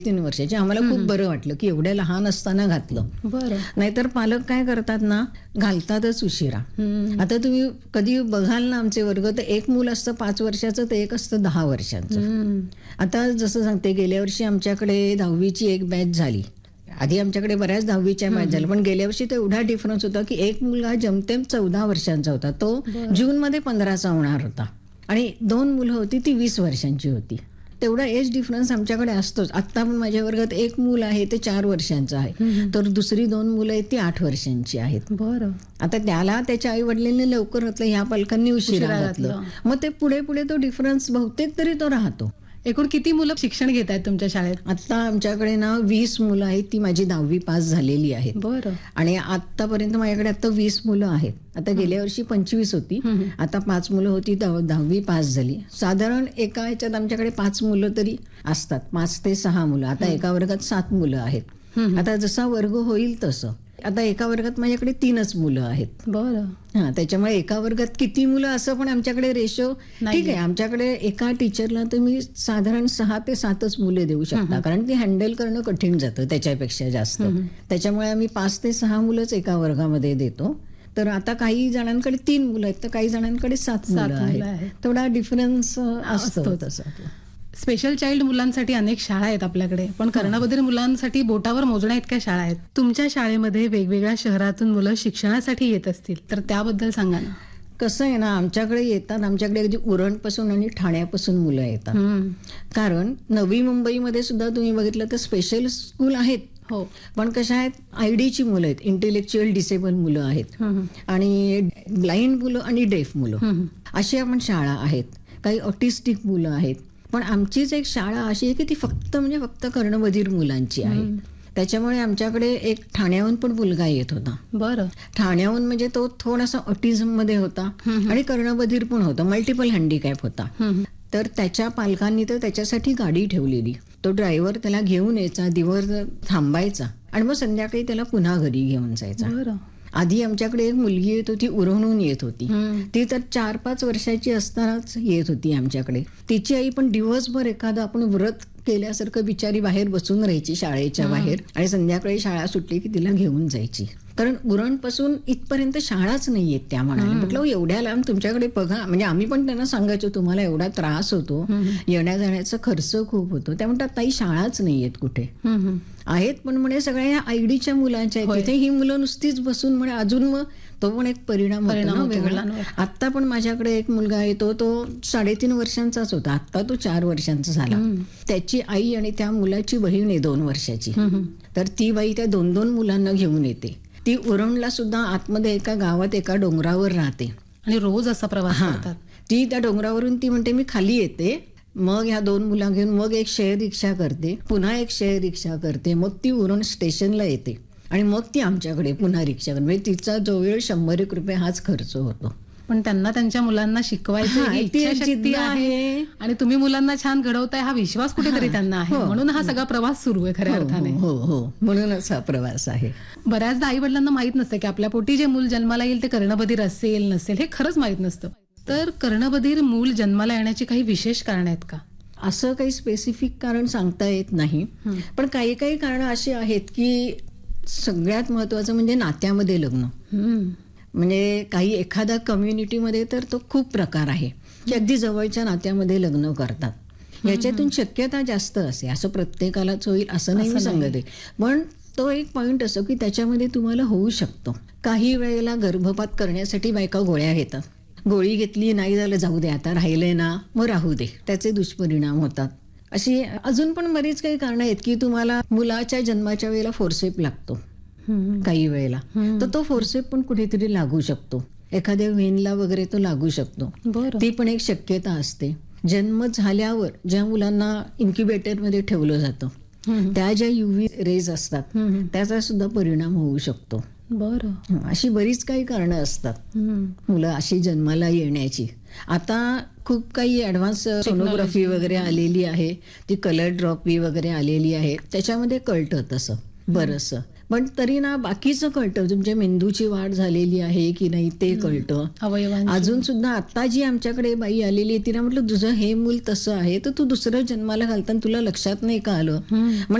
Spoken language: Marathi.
3 वर्षाची. आम्हाला खूप बरं वाटलं की एवढ्या लहान असताना घातलं. बरं. नाहीतर पालक काय करतात ना, घालतातच उशिरा. आता तुम्ही कधी बघाल ना आमचे वर्ग, तर एक मूल असतं 5 वर्षाचं, तर एक असतं 10 वर्षाचं. आता जसं सांगते, गेल्या वर्षी आमच्याकडे 10वीची एक बॅच झाली. आधी आमच्याकडे बऱ्याच 10वीच्या बॅच झाल्या, पण गेल्या वर्षी तो एवढा डिफरन्स होता की एक मुलगा जमतेम 14 वर्षांचा होता, तो जूनमध्ये 15चा होणार होता, आणि 2 मुलं होती ती 20 वर्षांची होती. तेवढा एज डिफरन्स आमच्याकडे असतोच. आत्ता पण माझ्या वर्गात एक मूल आहे ते 4 वर्षांचं आहे, तर दुसरी 2 मुलं आहेत ती 8 वर्षांची आहेत. बरं. आता त्याला त्याच्या आई वडिलांनी लवकर घातलं, ह्या पालकांनी उशिरा घातलं, मग ते पुढे पुढे तो डिफरन्स बहुतेक तरी तो राहतो. एकूण किती मुलं शिक्षण घेत आहेत तुमच्या शाळेत? आता आमच्याकडे ना 20 मुलं आहेत, ती माझी 10वी पास झालेली आहेत. बरं. आणि आतापर्यंत माझ्याकडे आता 20 मुलं आहेत. आता गेल्या वर्षी 25 होती, आता 5 मुलं होती, 10वी पास झाली. साधारण एका ह्याच्यात आमच्याकडे 5 मुलं तरी असतात, 5 ते 6 मुलं. आता एका वर्गात 7 मुलं आहेत. आता जसा वर्ग होईल तसं. आता एका वर्गात माझ्याकडे 3च मुलं आहेत. बरं. त्याच्यामुळे एका वर्गात किती मुलं असं पण आमच्याकडे रेशो ठीक आहे. आमच्याकडे एका टीचरला तुम्ही साधारण 6 ते 7च मुले देऊ शकता, कारण ती हँडल करणं कठीण जातं त्याच्यापेक्षा जास्त. त्याच्यामुळे आम्ही 5 ते 6 मुलंच एका वर्गामध्ये देतो. तर आता काही जणांकडे 3 मुलं आहेत, तर काही जणांकडे 7 मुलं आहेत. थोडा डिफरन्स असतो तसं. स्पेशल चाइल्ड मुलांसाठी अनेक शाळा आहेत आपल्याकडे, पण कर्णबधिर मुलांसाठी बोटावर मोजण्या इतक्या शाळा आहेत. तुमच्या शाळेमध्ये वेगवेगळ्या शहरातून मुलं शिक्षणासाठी येत असतील, तर त्याबद्दल सांगा ना. कसं आहे ना, आमच्याकडे येतात, आमच्याकडे अगदी उरणपासून आणि ठाण्यापासून मुलं येतात. कारण नवी मुंबईमध्ये सुद्धा तुम्ही बघितलं तर स्पेशल स्कूल आहेत. हो. पण कशा आहेत, आयडीची मुलं आहेत, इंटेलेक्च्युअल डिसेबल मुलं आहेत, आणि ब्लाइंड मुलं आणि डेफ मुलं, अशी आपण शाळा आहेत. काही ऑटिस्टिक मुलं आहेत. पण आमचीच एक शाळा अशी आहे की ती फक्त कर्णबधिर मुलांची आहे. त्याच्यामुळे आमच्याकडे एक ठाण्याहून पण मुलगा येत होता. बरं. ठाण्याहून म्हणजे तो थोडासा ऑटिझम मध्ये होता आणि कर्णबधिर पण होता, मल्टिपल हँडिकॅप होता. तर त्याच्या पालकांनी तर त्याच्यासाठी गाडी ठेवलेली. तो ड्रायव्हर त्याला घेऊन यायचा, दिवस थांबायचा, आणि मग संध्याकाळी त्याला पुन्हा घरी घेऊन जायचा. बरं. आधी आमच्याकडे एक मुलगी येत होती, उरणहून येत होती. ती तर 4-5 वर्षाची असतानाच येत होती आमच्याकडे. तिची आई पण दिवसभर एखादं आपण व्रत केल्यासारखं बिचारी बाहेर बसून राहायची शाळेच्या बाहेर, आणि संध्याकाळी शाळा सुटली की तिला घेऊन जायची. कारण उरणपासून इथपर्यंत शाळाच नाहीयेत. त्या म्हणाले, म्हटलं एवढ्या लांब तुमच्याकडे बघा. म्हणजे आम्ही पण त्यांना सांगायचो तुम्हाला एवढा त्रास होतो, येण्या जाण्याचा खर्च खूप होतो. त्या म्हणतात ताई शाळाच नाहीयेत कुठे. आहेत पण म्हणे सगळ्या या आयडीच्या मुलांच्या आहेत तिथे. ही मुलं नुसतीच बसून म्हणे अजून मग तो पण एक परिणाम होतो वेगळा. आत्ता पण माझ्याकडे एक मुलगा येतो, तो 3.5 वर्षांचाच होता, आत्ता तो 4 वर्षांचा झाला. त्याची आई आणि त्या मुलाची बहीण आहे 2 वर्षाची. तर ती बाई त्या 2-2 मुलांना घेऊन येते. ती उरणला सुद्धा आतमध्ये एका गावात एका डोंगरावर राहते, आणि रोज असा प्रवास करतात. ती त्या डोंगरावरून ती म्हणते मी खाली येते, मग ह्या 2 मुला घेऊन मग एक शेअर रिक्षा करते, पुन्हा एक शेअर रिक्षा करते, मग ती उरण स्टेशनला येते, आणि मग ती आमच्याकडे पुन्हा रिक्षा करते. म्हणजे तिचा जवळ 100 रुपये हाच खर्च होतो. पण त्यांना त्यांच्या मुलांना शिकवायचं इच्छाशक्ती आहे, आणि तुम्ही मुलांना छान घडवताय हा विश्वास कुठेतरी त्यांना आहे. म्हणून हा सगळा प्रवास सुरू आहे खऱ्या अर्थाने. हो, म्हणूनच हा प्रवास आहे. बऱ्याचदा आई वडिलांना माहित नसतं की आपल्या पोटी जे मूल जन्माला येईल ते कर्णबधिर असेल नसेल, हे खरंच माहित नसतं. तर कर्णबधिर मूल जन्माला येण्याची काही विशेष कारण आहेत का? असं काही स्पेसिफिक कारण सांगता येत नाही, पण काही काही कारण अशी आहेत की सगळ्यात महत्वाचं म्हणजे नात्यामध्ये लग्न. म्हणजे काही एखाद्या कम्युनिटीमध्ये तर तो खूप प्रकार आहे की अगदी जवळच्या नात्यामध्ये लग्न करतात. याच्यातून शक्यता जास्त असते. असं प्रत्येकालाच होईल असं नाही मी सांगत आहे, पण तो एक पॉइंट असतो की त्याच्यामध्ये तुम्हाला होऊ शकतो. काही वेळेला गर्भपात करण्यासाठी बायका गोळ्या घेतात. गोळी घेतली, नाही झालं, जाऊ दे आता राहिलंय ना, मग राहू दे, त्याचे दुष्परिणाम होतात. अशी अजून पण बरीच काही कारणं आहेत की तुम्हाला मुलाच्या जन्माच्या वेळेला फोर्सेप लागतो काही वेळेला, तर तो फोर्सेप पण कुठेतरी लागू शकतो, एखाद्या व्हेनला वगैरे तो लागू शकतो. ती पण एक शक्यता असते. जन्म झाल्यावर ज्या मुलांना इन्क्युबेटरमध्ये ठेवलं जातं, त्या ज्या UV रेज असतात त्याचा सुद्धा परिणाम होऊ शकतो. बरं. अशी बरीच काही कारणं असतात मुलं अशी जन्माला येण्याची. आता खूप काही ॲडव्हान्स सोनोग्राफी वगैरे आलेली आहे, ती कलर ड्रॉपी वगैरे आलेली आहे, त्याच्यामध्ये कळतं तसं बरंचसं. पण तरी ना बाकीचं कळतं, तुमच्या मेंदूची वाढ झालेली आहे की नाही ते कळतं. अवयवांची. अजून सुद्धा आता जी आमच्याकडे बाई आलेली आहे तिला म्हटलं तुझं हे मूल तसं आहे तर तू दुसरं जन्माला घालताना तुला लक्षात नाही का आलं.